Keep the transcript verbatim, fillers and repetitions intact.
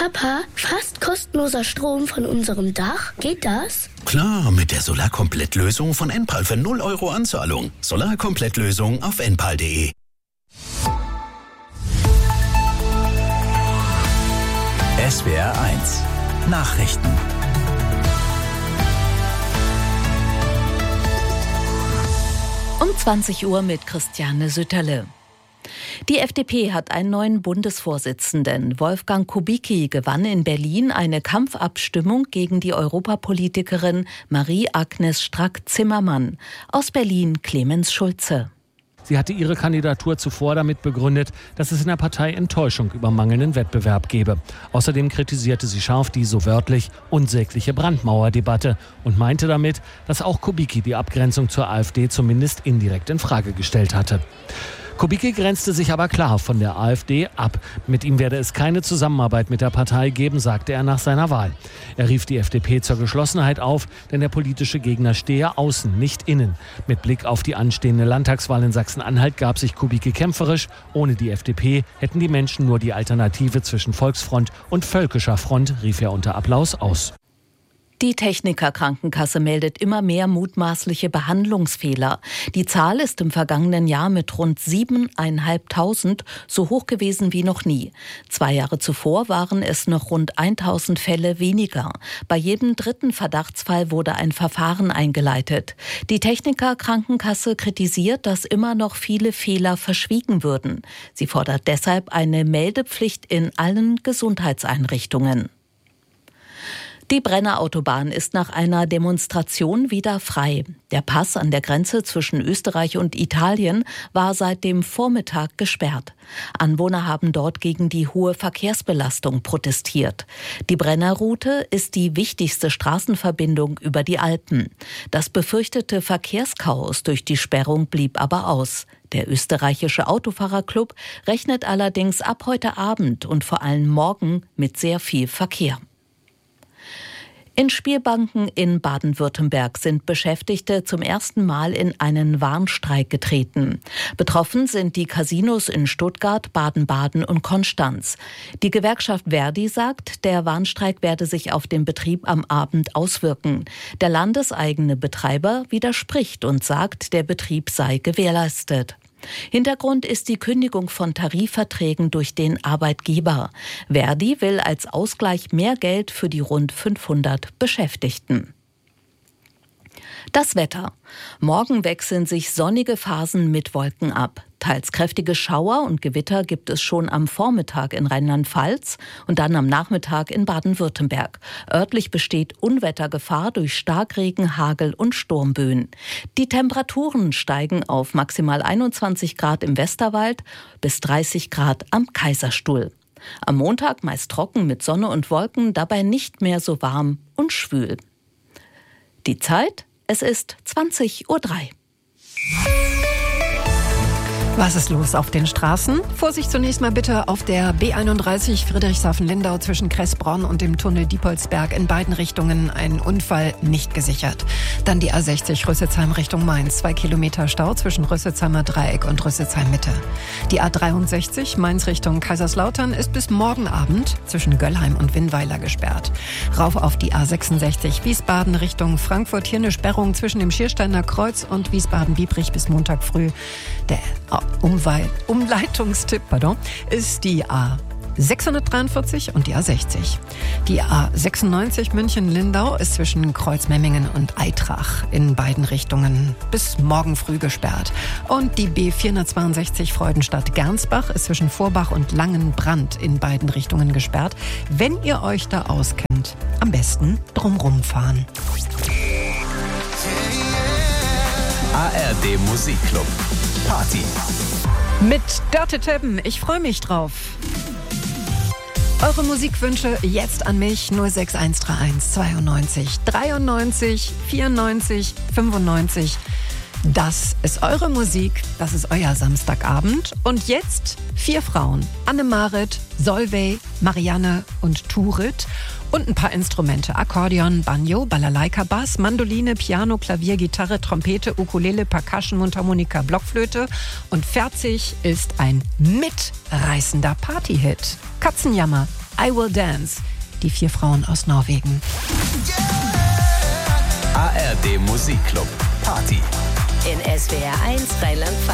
Papa, fast kostenloser Strom von unserem Dach? Geht das? Klar, mit der Solarkomplettlösung von Enpal für null Euro Anzahlung. Solarkomplettlösung auf enpal punkt de. S W R eins Nachrichten. Um zwanzig Uhr mit Christiane Sütterle. Die F D P hat einen neuen Bundesvorsitzenden. Wolfgang Kubicki gewann in Berlin eine Kampfabstimmung gegen die Europapolitikerin Marie-Agnes Strack-Zimmermann. Aus Berlin Clemens Schulze. Sie hatte ihre Kandidatur zuvor damit begründet, dass es in der Partei Enttäuschung über mangelnden Wettbewerb gebe. Außerdem kritisierte sie scharf die, so wörtlich, unsägliche Brandmauerdebatte und meinte damit, dass auch Kubicki die Abgrenzung zur AfD zumindest indirekt in Frage gestellt hatte. Kubicki grenzte sich aber klar von der AfD ab. Mit ihm werde es keine Zusammenarbeit mit der Partei geben, sagte er nach seiner Wahl. Er rief die F D P zur Geschlossenheit auf, denn der politische Gegner stehe außen, nicht innen. Mit Blick auf die anstehende Landtagswahl in Sachsen-Anhalt gab sich Kubicki kämpferisch. Ohne die F D P hätten die Menschen nur die Alternative zwischen Volksfront und Völkischer Front, rief er unter Applaus aus. Die Techniker Krankenkasse meldet immer mehr mutmaßliche Behandlungsfehler. Die Zahl ist im vergangenen Jahr mit rund siebentausendfünfhundert so hoch gewesen wie noch nie. Zwei Jahre zuvor waren es noch rund tausend Fälle weniger. Bei jedem dritten Verdachtsfall wurde ein Verfahren eingeleitet. Die Techniker Krankenkasse kritisiert, dass immer noch viele Fehler verschwiegen würden. Sie fordert deshalb eine Meldepflicht in allen Gesundheitseinrichtungen. Die Brenner Autobahn ist nach einer Demonstration wieder frei. Der Pass an der Grenze zwischen Österreich und Italien war seit dem Vormittag gesperrt. Anwohner haben dort gegen die hohe Verkehrsbelastung protestiert. Die Brennerroute ist die wichtigste Straßenverbindung über die Alpen. Das befürchtete Verkehrschaos durch die Sperrung blieb aber aus. Der österreichische Autofahrerclub rechnet allerdings ab heute Abend und vor allem morgen mit sehr viel Verkehr. In Spielbanken in Baden-Württemberg sind Beschäftigte zum ersten Mal in einen Warnstreik getreten. Betroffen sind die Casinos in Stuttgart, Baden-Baden und Konstanz. Die Gewerkschaft Verdi sagt, der Warnstreik werde sich auf den Betrieb am Abend auswirken. Der landeseigene Betreiber widerspricht und sagt, der Betrieb sei gewährleistet. Hintergrund ist die Kündigung von Tarifverträgen durch den Arbeitgeber. Verdi will als Ausgleich mehr Geld für die rund fünfhundert Beschäftigten. Das Wetter. Morgen wechseln sich sonnige Phasen mit Wolken ab. Teils kräftige Schauer und Gewitter gibt es schon am Vormittag in Rheinland-Pfalz und dann am Nachmittag in Baden-Württemberg. Örtlich besteht Unwettergefahr durch Starkregen, Hagel und Sturmböen. Die Temperaturen steigen auf maximal einundzwanzig Grad im Westerwald bis dreißig Grad am Kaiserstuhl. Am Montag meist trocken mit Sonne und Wolken, dabei nicht mehr so warm und schwül. Die Zeit? Es ist zwanzig Uhr drei. Was ist los auf den Straßen? Vorsicht zunächst mal bitte auf der B einunddreißig Friedrichshafen-Lindau zwischen Kressbronn und dem Tunnel Diepoldsberg in beiden Richtungen ein Unfall nicht gesichert. Dann die A sechzig Rüsselsheim Richtung Mainz, zwei Kilometer Stau zwischen Rüsselsheimer Dreieck und Rüsselsheim Mitte. Die A dreiundsechzig Mainz Richtung Kaiserslautern ist bis morgen Abend zwischen Göllheim und Winnweiler gesperrt. Rauf auf die A sechsundsechzig Wiesbaden Richtung Frankfurt, hier eine Sperrung zwischen dem Schiersteiner Kreuz und Wiesbaden-Biebrich bis Montag früh. Der Umwei- Umleitungstipp pardon, ist die A sechshundertdreiundvierzig und die A sechzig. Die A sechsundneunzig München-Lindau ist zwischen Kreuzmemmingen und Eitrach in beiden Richtungen bis morgen früh gesperrt. Und die B vierhundertzweiundsechzig Freudenstadt-Gernsbach ist zwischen Vorbach und Langenbrand in beiden Richtungen gesperrt. Wenn ihr euch da auskennt, am besten drumrum fahren. A R D Musikclub Party. Mit Dörte Teppen, ich freue mich drauf. Eure Musikwünsche jetzt an mich null sechs eins drei eins zweiundneunzig dreiundneunzig vierundneunzig fünfundneunzig. Das ist eure Musik, das ist euer Samstagabend. Und jetzt vier Frauen. Annemarit, Solveig, Marianne und Turit. Und ein paar Instrumente. Akkordeon, Banjo, Balalaika, Bass, Mandoline, Piano, Klavier, Gitarre, Trompete, Ukulele, Percussion, Mundharmonika, Blockflöte. Und fertig ist ein mitreißender Partyhit. Katzenjammer I Will Dance. Die vier Frauen aus Norwegen. A R D Musikclub Party. In S W R eins Rheinland-Pfalz.